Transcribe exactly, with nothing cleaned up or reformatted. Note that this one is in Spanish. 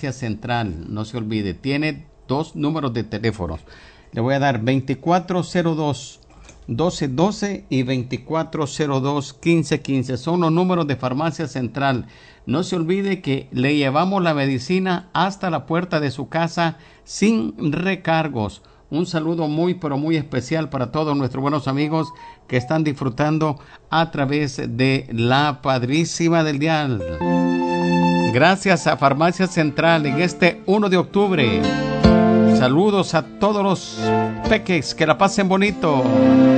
Farmacia Central. No se olvide, tiene dos números de teléfonos. Le voy a dar veinticuatro cero dos, doce doce y veinticuatro cero dos, quince quince. Son los números de Farmacia Central. No se olvide que le llevamos la medicina hasta la puerta de su casa sin recargos. Un saludo muy pero muy especial para todos nuestros buenos amigos que están disfrutando a través de la Padrísima del Dial. Gracias a Farmacia Central en este uno de octubre. Saludos a todos los peques, que la pasen bonito.